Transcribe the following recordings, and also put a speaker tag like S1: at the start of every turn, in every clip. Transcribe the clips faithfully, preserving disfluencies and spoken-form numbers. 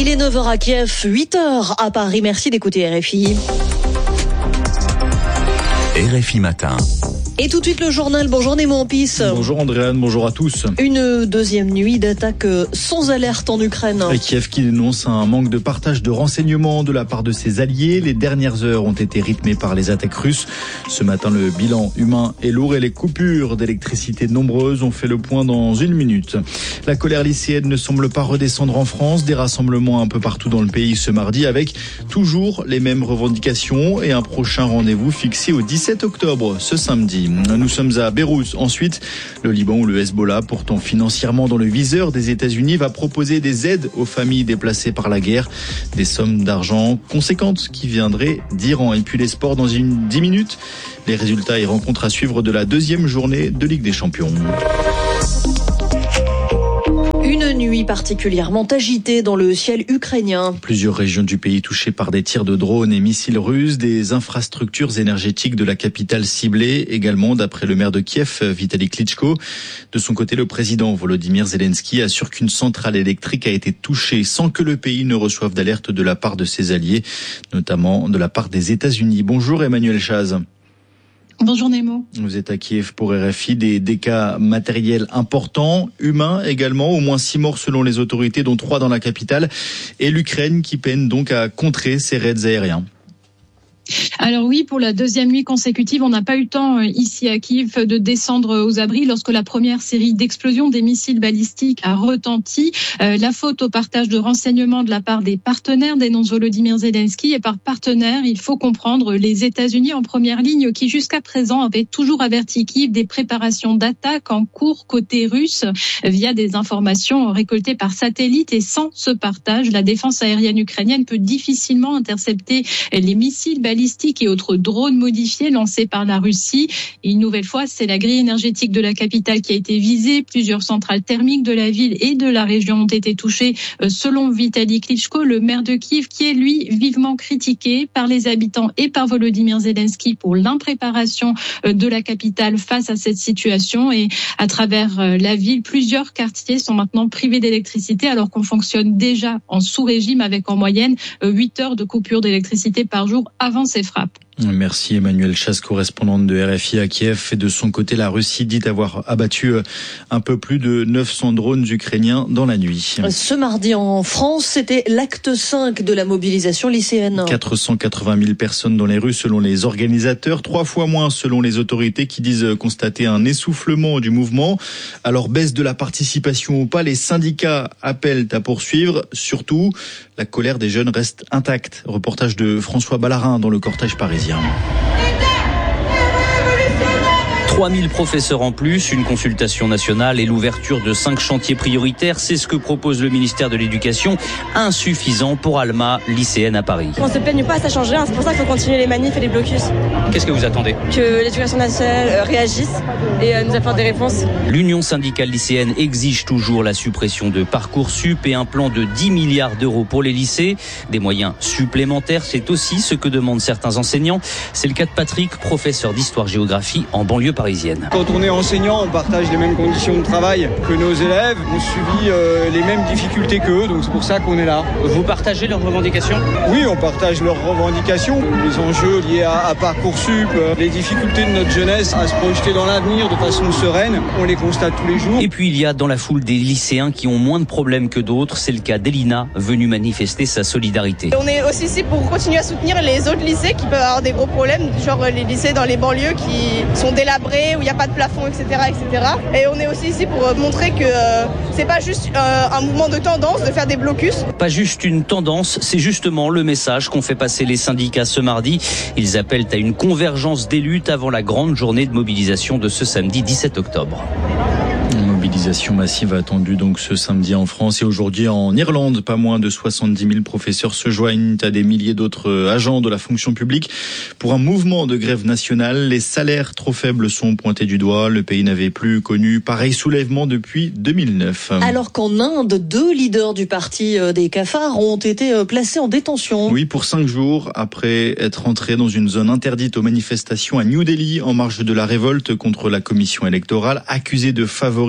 S1: Il est neuf heures à Kiev, huit heures à Paris. Merci d'écouter R F I.
S2: R F I Matin.
S1: Et tout de suite le journal. Bonjour Nemo Ampis.
S3: Bonjour Andréane, bonjour à tous.
S1: Une deuxième nuit d'attaque sans alerte en Ukraine.
S3: Et Kiev qui dénonce un manque de partage de renseignements de la part de ses alliés. Les dernières heures ont été rythmées par les attaques russes. Ce matin, le bilan humain est lourd et les coupures d'électricité nombreuses. On fait le point dans une minute. La colère lycéenne ne semble pas redescendre en France. Des rassemblements un peu partout dans le pays ce mardi avec toujours les mêmes revendications et un prochain rendez-vous fixé au dix-sept octobre, ce samedi. Nous sommes à Beyrouth. Ensuite, le Liban où le Hezbollah, pourtant financièrement dans le viseur des États-Unis, va proposer des aides aux familles déplacées par la guerre. Des sommes d'argent conséquentes qui viendraient d'Iran. Et puis les sports dans une dix minutes. Les résultats et rencontres à suivre de la deuxième journée de Ligue des Champions.
S1: Une nuit particulièrement agitée dans le ciel ukrainien.
S3: Plusieurs régions du pays touchées par des tirs de drones et missiles russes, des infrastructures énergétiques de la capitale ciblées également, d'après le maire de Kiev, Vitali Klitschko. De son côté, le président Volodymyr Zelensky assure qu'une centrale électrique a été touchée sans que le pays ne reçoive d'alerte de la part de ses alliés, notamment de la part des États-Unis. Bonjour Emmanuel Chaz.
S4: Bonjour Nemo.
S3: Vous êtes à Kiev pour R F I, des dégâts matériels importants, humains également, au moins six morts selon les autorités, dont trois dans la capitale, et l'Ukraine qui peine donc à contrer ces raids aériens.
S4: Alors oui, pour la deuxième nuit consécutive, on n'a pas eu le temps ici à Kiev de descendre aux abris lorsque la première série d'explosions des missiles balistiques a retenti. Euh, la faute au partage de renseignements de la part des partenaires, dénonce Volodymyr Zelensky. Et par partenaires, il faut comprendre les États-Unis en première ligne qui jusqu'à présent avaient toujours averti Kiev des préparations d'attaques en cours côté russe via des informations récoltées par satellite. Et sans ce partage, la défense aérienne ukrainienne peut difficilement intercepter les missiles balistiques et autres drones modifiés lancés par la Russie. Et une nouvelle fois, c'est la grille énergétique de la capitale qui a été visée. Plusieurs centrales thermiques de la ville et de la région ont été touchées, selon Vitali Klitschko, le maire de Kiev, qui est lui vivement critiqué par les habitants et par Volodymyr Zelensky pour l'impréparation de la capitale face à cette situation. Et à travers la ville, plusieurs quartiers sont maintenant privés d'électricité alors qu'on fonctionne déjà en sous-régime avec en moyenne huit heures de coupure d'électricité par jour avant ces frappes.
S3: Merci Emmanuel Chaz, correspondante de R F I à Kiev. Et de son côté, la Russie dit avoir abattu un peu plus de neuf cents drones ukrainiens dans la nuit.
S1: Ce mardi en France, c'était l'acte cinq de la mobilisation lycéenne.
S3: quatre cent quatre-vingt mille personnes dans les rues selon les organisateurs, trois fois moins selon les autorités qui disent constater un essoufflement du mouvement. Alors baisse de la participation ou pas, les syndicats appellent à poursuivre. Surtout, la colère des jeunes reste intacte. Reportage de François Ballarin dans le cortège parisien.
S5: trois mille professeurs en plus, une consultation nationale et l'ouverture de cinq chantiers prioritaires. C'est ce que propose le ministère de l'Éducation. Insuffisant pour Alma, lycéenne à Paris.
S6: On se plaigne pas, ça change rien. C'est pour ça qu'il faut continuer les manifs et les blocus.
S5: Qu'est-ce que vous attendez ?
S6: Que l'Éducation nationale réagisse et nous apporte des réponses.
S5: L'Union syndicale lycéenne exige toujours la suppression de Parcoursup et un plan de dix milliards d'euros pour les lycées. Des moyens supplémentaires, c'est aussi ce que demandent certains enseignants. C'est le cas de Patrick, professeur d'histoire-géographie en banlieue parisienne.
S7: Quand on est enseignant, on partage les mêmes conditions de travail que nos élèves, on subit euh, les mêmes difficultés qu'eux, donc c'est pour ça qu'on est là.
S5: Vous partagez leurs revendications ?
S7: Oui, on partage leurs revendications, les enjeux liés à, à Parcoursup, euh, les difficultés de notre jeunesse à se projeter dans l'avenir de façon sereine, on les constate tous les jours.
S5: Et puis il y a dans la foule des lycéens qui ont moins de problèmes que d'autres, c'est le cas d'Elina, venue manifester sa solidarité.
S6: On est aussi ici pour continuer à soutenir les autres lycées qui peuvent avoir des gros problèmes, genre les lycées dans les banlieues qui sont délabrés, où il n'y a pas de plafond, et cetera, et cetera. Et on est aussi ici pour montrer que euh, c'est pas juste euh, un mouvement de tendance de faire des blocus.
S5: Pas juste une tendance, c'est justement le message qu'ont fait passer les syndicats ce mardi. Ils appellent à une convergence des luttes avant la grande journée de mobilisation de ce samedi dix-sept octobre.
S3: Mobilisation massive attendue donc ce samedi en France et aujourd'hui en Irlande. Pas moins de soixante-dix mille professeurs se joignent à des milliers d'autres agents de la fonction publique pour un mouvement de grève nationale. Les salaires trop faibles sont pointés du doigt. Le pays n'avait plus connu pareil soulèvement depuis deux mille neuf.
S1: Alors qu'en Inde, deux leaders du parti des cafards ont été placés en détention.
S3: Oui, pour cinq jours après être entrés dans une zone interdite aux manifestations à New Delhi en marge de la révolte contre la commission électorale, accusés de favoriser le parti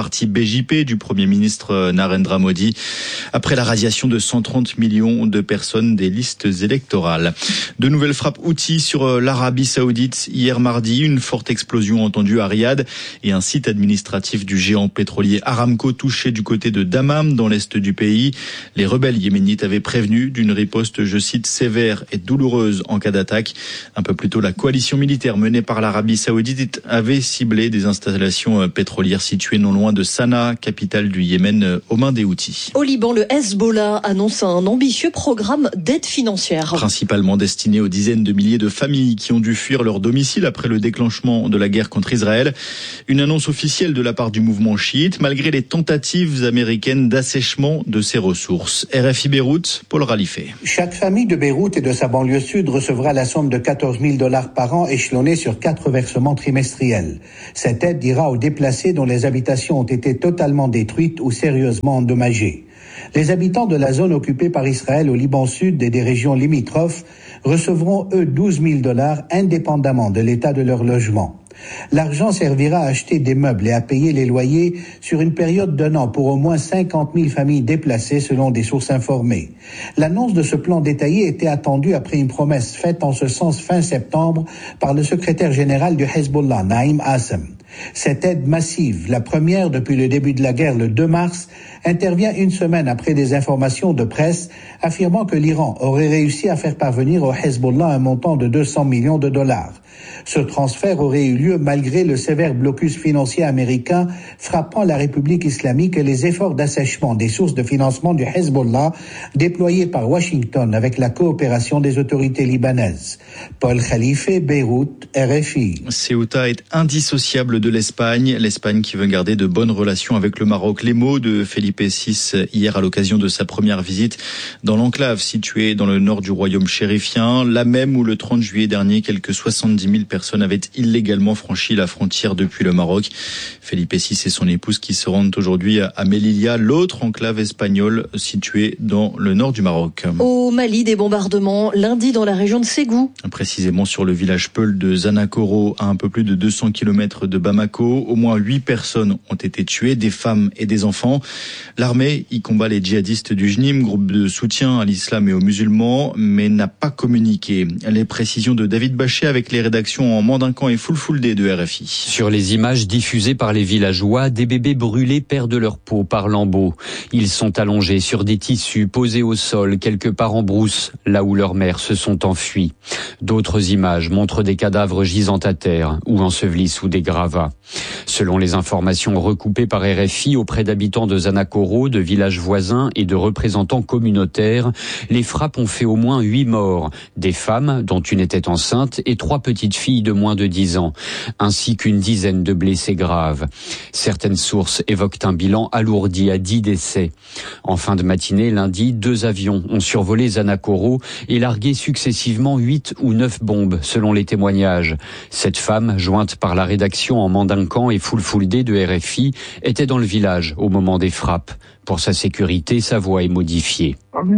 S3: parti B J P du Premier ministre Narendra Modi, après la radiation de cent trente millions de personnes des listes électorales. De nouvelles frappes Houthis sur l'Arabie Saoudite. Hier mardi, une forte explosion entendue à Riyad et un site administratif du géant pétrolier Aramco touché du côté de Dammam, dans l'est du pays. Les rebelles yéménites avaient prévenu d'une riposte, je cite, sévère et douloureuse en cas d'attaque. Un peu plus tôt, la coalition militaire menée par l'Arabie Saoudite avait ciblé des installations pétrolières situées non loin de Sanaa, capitale du Yémen, aux mains des Houthis.
S1: Au Liban, le Hezbollah annonce un ambitieux programme d'aide financière.
S3: Principalement destiné aux dizaines de milliers de familles qui ont dû fuir leur domicile après le déclenchement de la guerre contre Israël. Une annonce officielle de la part du mouvement chiite, malgré les tentatives américaines d'assèchement de ses ressources. R F I Beyrouth, Paul Ralifé.
S2: Chaque famille de Beyrouth et de sa banlieue sud recevra la somme de quatorze mille dollars par an échelonnée sur quatre versements trimestriels. Cette aide ira aux déplacés dont les habitations ont été totalement détruites ou sérieusement endommagées. Les habitants de la zone occupée par Israël au Liban Sud et des régions limitrophes recevront, eux, douze mille dollars indépendamment de l'état de leur logement. L'argent servira à acheter des meubles et à payer les loyers sur une période d'un an pour au moins cinquante mille familles déplacées selon des sources informées. L'annonce de ce plan détaillé était attendue après une promesse faite en ce sens fin septembre par le secrétaire général du Hezbollah, Naïm Assem. Cette aide massive, la première depuis le début de la guerre le deux mars, intervient une semaine après des informations de presse affirmant que l'Iran aurait réussi à faire parvenir au Hezbollah un montant de deux cents millions de dollars. Ce transfert aurait eu lieu malgré le sévère blocus financier américain frappant la République islamique et les efforts d'assèchement des sources de financement du Hezbollah déployés par Washington avec la coopération des autorités libanaises. Paul Khalife, Beyrouth, R F I.
S3: Ceuta est indissociable de l'Espagne. L'Espagne qui veut garder de bonnes relations avec le Maroc. Les mots de Felipe six hier à l'occasion de sa première visite dans l'enclave située dans le nord du royaume chérifien, la même où le trente juillet dernier, quelques soixante-dix mille personnes avaient illégalement franchi la frontière depuis le Maroc. Felipe six et son épouse qui se rendent aujourd'hui à Melilla, l'autre enclave espagnole située dans le nord du Maroc.
S1: Au Mali, des bombardements lundi dans la région de Ségou.
S3: Précisément sur le village Peul de Zanakoro, à un peu plus de deux cents kilomètres de Bamako. Au moins huit personnes ont été tuées, des femmes et des enfants. L'armée y combat les djihadistes du J N I M, groupe de soutien à l'islam et aux musulmans, mais n'a pas communiqué. Les précisions de David Bachet avec les rédactions en Mandincan et Fulfulde de R F I.
S8: Sur les images diffusées par les villageois, des bébés brûlés perdent leur peau par lambeaux. Ils sont allongés sur des tissus posés au sol, quelque part en brousse, là où leurs mères se sont enfuies. D'autres images montrent des cadavres gisant à terre ou ensevelis sous des gravats. Selon les informations recoupées par R F I auprès d'habitants de Zanakoro, de villages voisins et de représentants communautaires, les frappes ont fait au moins huit morts, des femmes dont une était enceinte et trois petites filles de moins de dix ans, ainsi qu'une dizaine de blessés graves. Certaines sources évoquent un bilan alourdi à dix décès. En fin de matinée, lundi, deux avions ont survolé Zanakoro et largué successivement huit ou neuf bombes, selon les témoignages. Cette femme, jointe par la rédaction en Mandincan et Fulfulde de R F I, était dans le village au moment des frappes. Pour sa sécurité, sa voix est modifiée.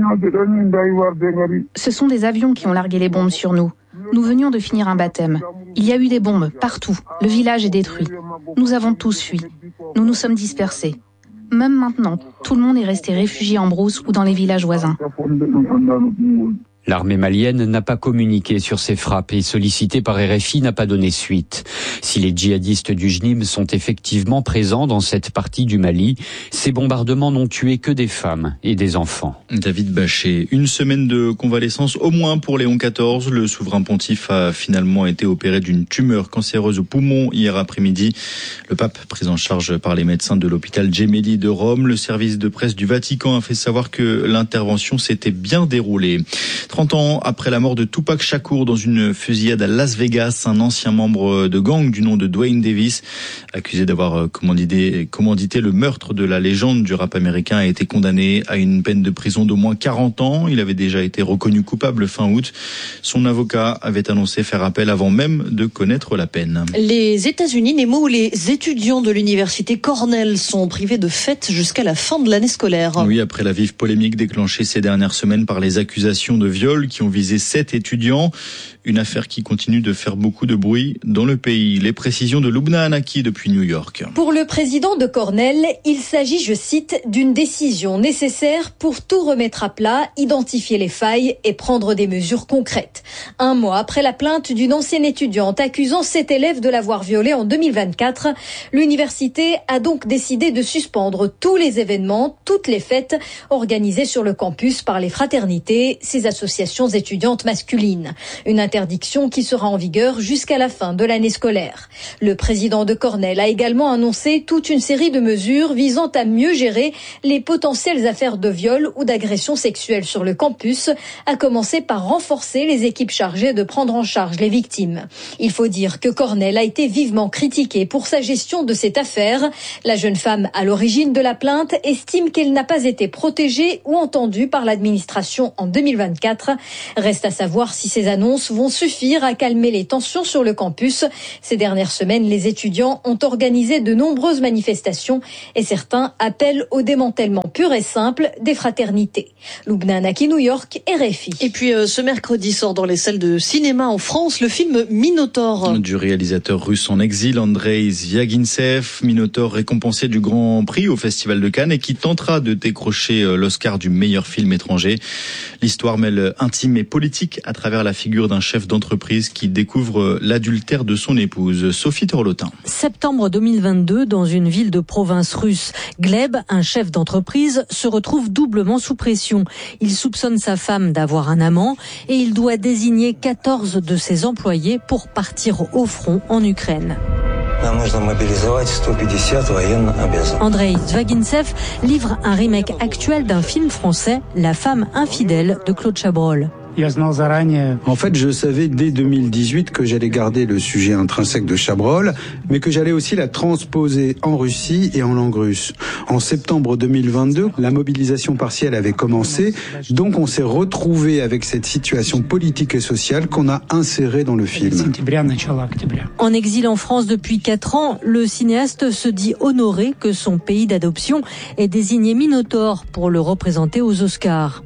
S9: Ce sont des avions qui ont largué les bombes sur nous. Nous venions de finir un baptême. Il y a eu des bombes partout. Le village est détruit. Nous avons tous fui. Nous nous sommes dispersés. Même maintenant, tout le monde est resté réfugié en brousse ou dans les villages voisins.
S8: L'armée malienne n'a pas communiqué sur ces frappes et sollicité par R F I n'a pas donné suite. Si les djihadistes du J N I M sont effectivement présents dans cette partie du Mali, ces bombardements n'ont tué que des femmes et des enfants.
S3: David Bachet, une semaine de convalescence au moins pour Léon quatorze. Le souverain pontife a finalement été opéré d'une tumeur cancéreuse au poumon hier après-midi. Le pape, pris en charge par les médecins de l'hôpital Gemelli de Rome, le service de presse du Vatican a fait savoir que l'intervention s'était bien déroulée. trente ans après la mort de Tupac Shakur dans une fusillade à Las Vegas, un ancien membre de gang du nom de Dwayne Davis, accusé d'avoir commandité, commandité le meurtre de la légende du rap américain, a été condamné à une peine de prison d'au moins quarante ans. Il avait déjà été reconnu coupable fin août. Son avocat avait annoncé faire appel avant même de connaître la peine.
S1: Les États-Unis, Nemo, où les étudiants de l'université Cornell sont privés de fêtes jusqu'à la fin de l'année scolaire.
S3: Oui, après la vive polémique déclenchée ces dernières semaines par les accusations de violence viols qui ont visé sept étudiants. Une affaire qui continue de faire beaucoup de bruit dans le pays. Les précisions de Lubna Anaki depuis New York.
S10: Pour le président de Cornell, il s'agit, je cite, d'une décision nécessaire pour tout remettre à plat, identifier les failles et prendre des mesures concrètes. Un mois après la plainte d'une ancienne étudiante accusant cet élève de l'avoir violée en deux mille vingt-quatre, l'université a donc décidé de suspendre tous les événements, toutes les fêtes organisées sur le campus par les fraternités, ces associations étudiantes masculines. Une interdiction qui sera en vigueur jusqu'à la fin de l'année scolaire. Le président de Cornell a également annoncé toute une série de mesures visant à mieux gérer les potentielles affaires de viol ou d'agression sexuelle sur le campus, à commencer par renforcer les équipes chargées de prendre en charge les victimes. Il faut dire que Cornell a été vivement critiqué pour sa gestion de cette affaire. La jeune femme à l'origine de la plainte estime qu'elle n'a pas été protégée ou entendue par l'administration en deux mille vingt-quatre. Reste à savoir si ces annonces vont suffire à calmer les tensions sur le campus. Ces dernières semaines, les étudiants ont organisé de nombreuses manifestations et certains appellent au démantèlement pur et simple des fraternités. Lubna Anaki, New York, R F I.
S1: Et puis euh, ce mercredi sort dans les salles de cinéma en France le film Minotaure.
S3: Du réalisateur russe en exil, Andrei Zvyagintsev, Minotaure récompensé du Grand Prix au Festival de Cannes et qui tentera de décrocher l'Oscar du meilleur film étranger. L'histoire mêle intime et politique à travers la figure d'un chef d'entreprise qui découvre l'adultère de son épouse, Sophie Torlotin.
S11: Septembre deux mille vingt-deux, dans une ville de province russe, Gleb, un chef d'entreprise, se retrouve doublement sous pression. Il soupçonne sa femme d'avoir un amant et il doit désigner quatorze de ses employés pour partir au front en Ukraine. Andrei Zvyagintsev livre un remake actuel d'un film français, La femme infidèle de Claude Chabrol.
S12: En fait, je savais dès deux mille dix-huit que j'allais garder le sujet intrinsèque de Chabrol, mais que j'allais aussi la transposer en Russie et en langue russe. En septembre deux mille vingt-deux, la mobilisation partielle avait commencé, donc on s'est retrouvé avec cette situation politique et sociale qu'on a insérée dans le film.
S11: En exil en France depuis quatre ans, le cinéaste se dit honoré que son pays d'adoption ait désigné Minotaure pour le représenter aux Oscars.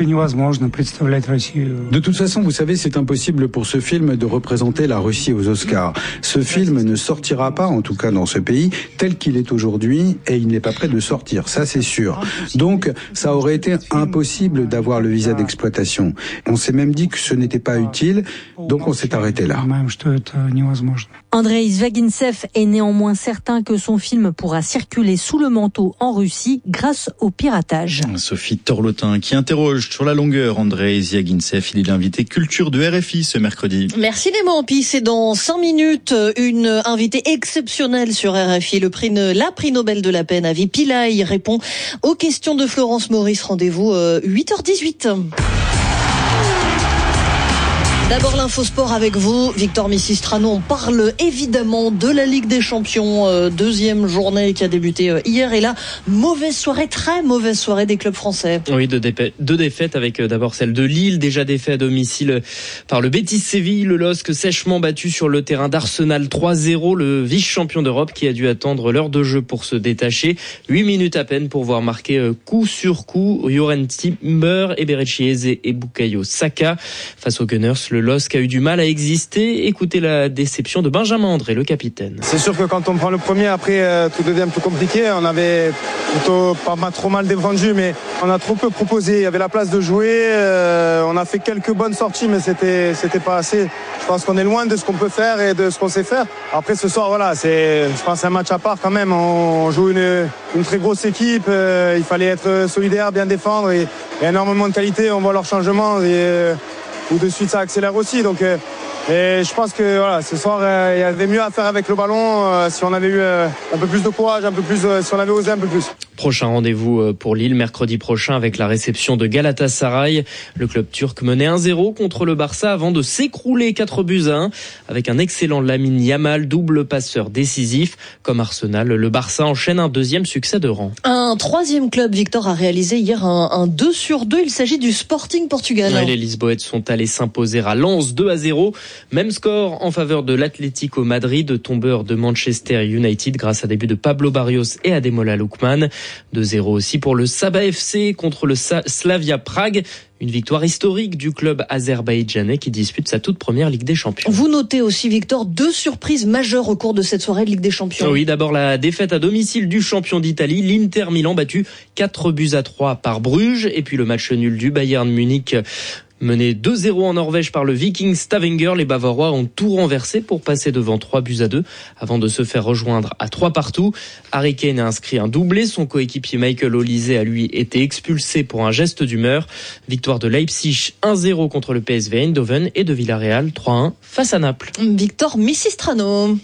S12: De toute façon, vous savez, c'est impossible pour ce film de représenter la Russie aux Oscars. Ce film ne sortira pas, en tout cas dans ce pays, tel qu'il est aujourd'hui, et il n'est pas prêt de sortir, ça c'est sûr. Donc, ça aurait été impossible d'avoir le visa d'exploitation. On s'est même dit que ce n'était pas utile, donc on s'est arrêté là.
S11: Andrei Zvyagintsev est néanmoins certain que son film pourra circuler sous le manteau en Russie grâce au piratage.
S3: Sophie Torlotin qui interroge sur la longueur Andrei Zvyagintsev. Il est l'invité culture de R F I ce mercredi.
S1: Merci Démon. Puis c'est dans cinq minutes une invitée exceptionnelle sur R F I. Le prix, la prix Nobel de la paix, Navi Pillay, répond aux questions de Florence Maurice. Rendez-vous huit heures dix-huit. D'abord l'infosport avec vous, Victor Missistrano. On parle évidemment de la Ligue des Champions, euh, deuxième journée qui a débuté euh, hier. Et là, mauvaise soirée, très mauvaise soirée des clubs français.
S13: Oui, deux, dé- deux défaites avec euh, d'abord celle de Lille, déjà défaite à domicile par le Betis Séville. Le L O S C sèchement battu sur le terrain d'Arsenal trois zéro. Le vice-champion d'Europe qui a dû attendre l'heure de jeu pour se détacher. Huit minutes à peine pour voir marquer euh, coup sur coup Yoren Timber, Eberechi Eze et Bukayo Saka. Face aux Gunners, le L O S C a eu du mal à exister. Écoutez la déception de Benjamin André, le capitaine.
S14: C'est sûr que quand on prend le premier, après euh, tout devient plus compliqué. On avait plutôt pas trop mal défendu, mais on a trop peu proposé. Il y avait la place de jouer. Euh, on a fait quelques bonnes sorties, mais c'était c'était pas assez. Je pense qu'on est loin de ce qu'on peut faire et de ce qu'on sait faire. Après ce soir, voilà, c'est je pense un match à part quand même. On joue une une très grosse équipe. Euh, il fallait être solidaire, bien défendre et, et énormément de qualité. On voit leur changement et euh, où de suite ça accélère aussi. Donc euh, et je pense que voilà, ce soir euh, il y avait mieux à faire avec le ballon euh, si on avait eu euh, un peu plus de courage, un peu plus euh, si on avait osé un peu plus.
S13: Prochain rendez-vous pour Lille mercredi prochain avec la réception de Galatasaray. Le club turc menait un zéro contre le Barça avant de s'écrouler quatre buts à un avec un excellent Lamine Yamal, double passeur décisif. Comme Arsenal, le Barça enchaîne un deuxième succès de rang.
S1: Un troisième club, Victor, a réalisé hier un, un deux sur deux. Il s'agit du Sporting Portugal.
S13: Ouais, les Lisboètes sont allés s'imposer à Lens deux à zéro. Même score en faveur de l'Atlético Madrid, tombeur de Manchester United grâce à des buts de Pablo Barrios et Ademola Lookman. deux zéro aussi pour le Saba F C contre le Slavia Prague. Une victoire historique du club azerbaïdjanais qui dispute sa toute première Ligue des Champions.
S1: Vous notez aussi, Victor, deux surprises majeures au cours de cette soirée de Ligue des Champions.
S13: Oui, d'abord la défaite à domicile du champion d'Italie, l'Inter Milan battu quatre buts à trois par Bruges, et puis le match nul du Bayern Munich mené deux zéro en Norvège par le Viking Stavanger. Les Bavarois ont tout renversé pour passer devant trois buts à deux avant de se faire rejoindre à trois partout. Harry Kane a inscrit un doublé. Son coéquipier Michael Olise a lui été expulsé pour un geste d'humeur. Victoire de Leipzig un zéro contre le P S V Eindhoven et de Villarreal trois un face à Naples.
S1: Victor Missistrano.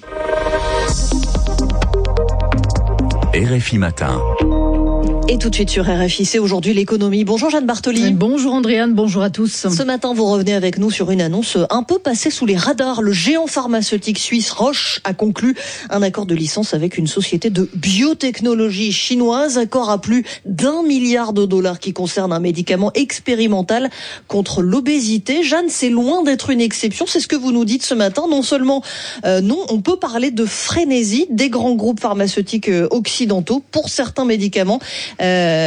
S15: R F I Matin.
S1: Et tout de suite sur R F I, c'est aujourd'hui l'économie. Bonjour Jeanne Bartoli.
S16: Bonjour Andréane, bonjour à tous.
S1: Ce matin, vous revenez avec nous sur une annonce un peu passée sous les radars. Le géant pharmaceutique suisse Roche a conclu un accord de licence avec une société de biotechnologie chinoise. Accord à plus d'un milliard de dollars qui concerne un médicament expérimental contre l'obésité. Jeanne, c'est loin d'être une exception. C'est ce que vous nous dites ce matin. Non seulement, euh, non, on peut parler de frénésie des grands groupes pharmaceutiques occidentaux pour certains médicaments. Euh,